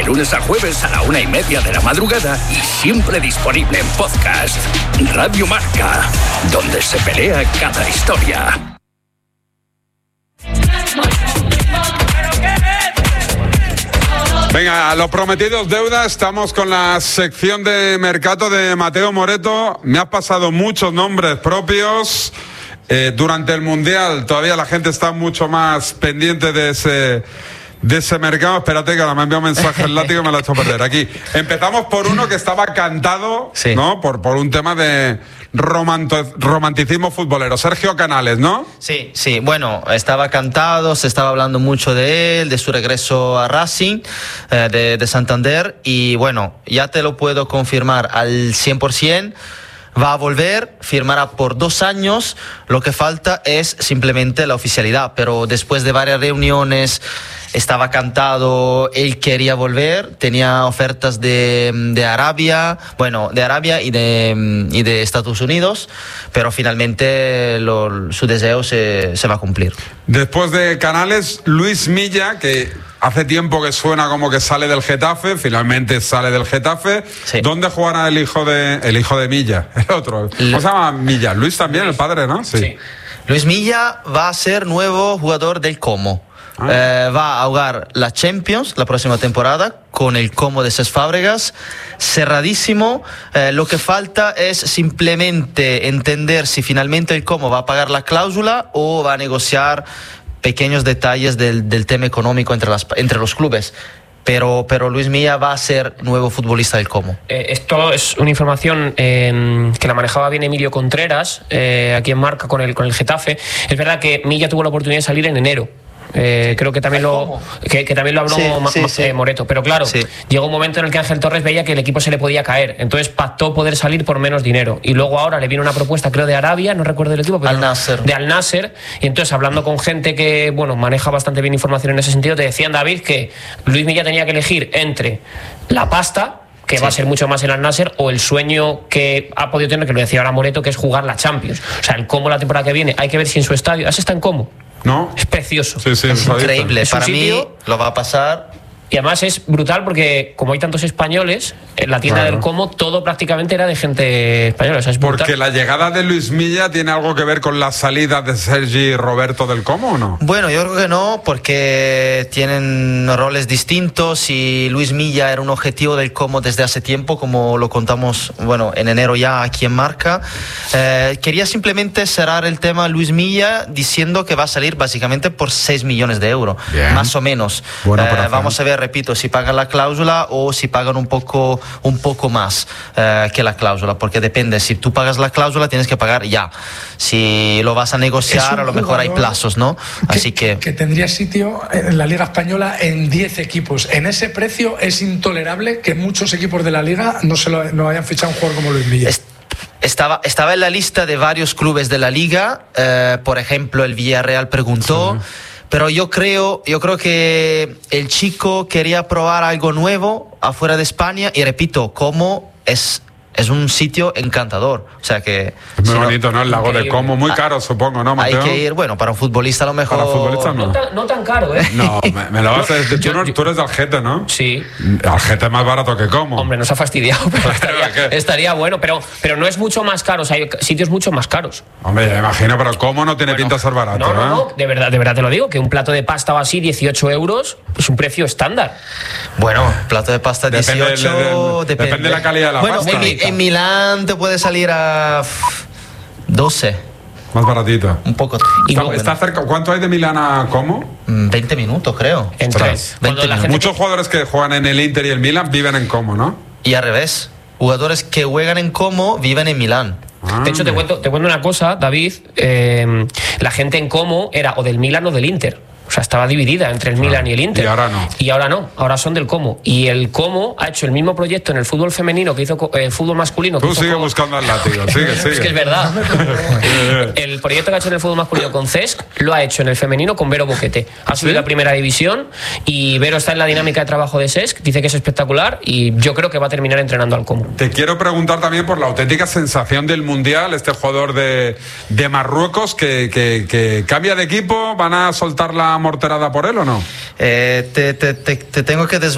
lunes a jueves a la 1:30 de la madrugada y siempre disponible en podcast. Radio Marca, donde se pelea cada historia. Venga, lo prometido es deuda. Estamos con la sección de mercado de Mateo Moreto. Me has pasado muchos nombres propios. Durante el Mundial todavía la gente está mucho más pendiente de ese mercado. Espérate que ahora me ha enviado un mensaje el látigo y me lo ha hecho perder. Aquí empezamos por uno que estaba cantado, sí, ¿no? Por un tema de romanticismo futbolero. Sergio Canales, ¿no? Sí, bueno, estaba cantado, se estaba hablando mucho de él, de su regreso a Racing de Santander, y bueno, ya te lo puedo confirmar al 100%. Va a volver, firmará por 2 años. Lo que falta es simplemente la oficialidad, pero después de varias reuniones estaba cantado, él quería volver, tenía ofertas de Arabia, y de Estados Unidos, pero finalmente su deseo se va a cumplir. Después de Canales, Luis Milla, que hace tiempo que suena como que sale del Getafe, finalmente sale del Getafe. Sí. ¿Dónde jugará el hijo de Milla? El otro. ¿Cómo se llama Milla? Luis también, Luis. El padre, ¿no? Sí. Luis Milla va a ser nuevo jugador del Como. Va a jugar la Champions la próxima temporada con el Como de Cesc Fábregas, cerradísimo. Lo que falta es simplemente entender si finalmente el Como va a pagar la cláusula o va a negociar pequeños detalles del tema económico entre los clubes. Pero Luis Milla va a ser nuevo futbolista del Como. Esto es una información que la manejaba bien Emilio Contreras, aquí en Marca con el Getafe. Es verdad que Milla tuvo la oportunidad de salir en enero. Creo que también lo habló Moreto, pero claro, llegó un momento en el que Ángel Torres veía que el equipo se le podía caer, entonces pactó poder salir por menos dinero, y luego ahora le vino una propuesta, creo, de Arabia, no recuerdo el equipo, pero de Al Nasser, y entonces hablando con gente que maneja bastante bien información en ese sentido, te decían, David, que Luis Milla tenía que elegir entre la pasta, que va a ser mucho más el Al Nasser, o el sueño que ha podido tener, que lo decía ahora Moreto, que es jugar la Champions. O sea, el Como la temporada que viene, hay que ver si en su estadio, ¿has estado en Como? ¿No? Es precioso. Es increíble. Para mí lo va a pasar. Y además es brutal porque como hay tantos españoles, en la tienda del Como todo prácticamente era de gente española. O sea, es porque la llegada de Luis Milla tiene algo que ver con la salida de Sergi Roberto del Como, ¿o no? Bueno, yo creo que no, porque tienen roles distintos y Luis Milla era un objetivo del Como desde hace tiempo, como lo contamos en enero ya aquí en Marca. Quería simplemente cerrar el tema Luis Milla diciendo que va a salir básicamente por 6 millones de euros, más o menos. Vamos a ver, repito, si pagan la cláusula o si pagan un poco más que la cláusula, porque depende, si tú pagas la cláusula tienes que pagar ya, si lo vas a negociar a lo mejor hay plazos, ¿no? Así que tendría sitio en la Liga Española en 10 equipos. En ese precio es intolerable que muchos equipos de la Liga no hayan fichado un jugador como Luis Milla. Estaba en la lista de varios clubes de la Liga, por ejemplo el Villarreal preguntó. Pero yo creo que el chico quería probar algo nuevo afuera de España, y repito, Como es un sitio encantador. O sea que es muy bonito, ¿no? El lago de Como, muy caro, supongo, ¿no, Mateo? Hay que ir, para un futbolista a lo mejor. Para futbolista no tan caro, ¿eh? No, me lo vas a decir. Tú eres de Algete, ¿no? Sí. Algete es más barato que Como. Hombre, nos ha fastidiado, pero estaría bueno, pero no es mucho más caro, o sea, hay sitios mucho más caros. Hombre, me imagino, pero Como no tiene pinta de ser barato, no, de verdad te lo digo, que un plato de pasta o así, 18 euros, es un precio estándar. Bueno, plato de pasta 18, depende de la calidad de la pasta. En Milán te puede salir a 12. Más baratito. Un poco. ¿Está cerca? ¿Cuánto hay de Milán a Como? 20 minutos, creo. En 3. Muchos jugadores que juegan en el Inter y el Milán viven en Como, ¿no? Y al revés. Jugadores que juegan en Como viven en Milán. De hecho, te cuento una cosa, David. La gente en Como era o del Milán o del Inter. O sea, estaba dividida entre el Milan y el Inter. Y ahora no. Ahora son del Como. Y el Como ha hecho el mismo proyecto en el fútbol femenino que hizo el fútbol masculino. Tú sigues buscando al látigo, sigue. Es que es verdad. El proyecto que ha hecho en el fútbol masculino con Cesc lo ha hecho en el femenino con Vero Boquete. Ha subido a primera división y Vero está en la dinámica de trabajo de Cesc. Dice que es espectacular y yo creo que va a terminar entrenando al Como. Te quiero preguntar también por la auténtica sensación del Mundial, este jugador de Marruecos que cambia de equipo. ¿Van a soltar la morterada por él o no? Te tengo que